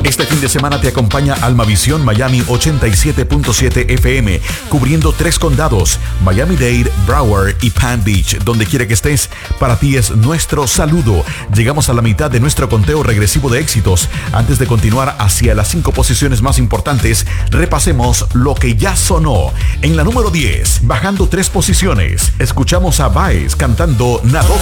Este fin de semana te acompaña Almavisión Miami 87.7 FM, cubriendo 3 condados, Miami-Dade, Broward y Palm Beach. Donde quiera que estés, para ti es nuestro saludo. Llegamos a la mitad de nuestro conteo regresivo de éxitos. Antes de continuar hacia las 5 posiciones más importantes, repasemos lo que ya sonó. En la número 10, bajando 3 posiciones, escuchamos a Baez cantando Nadó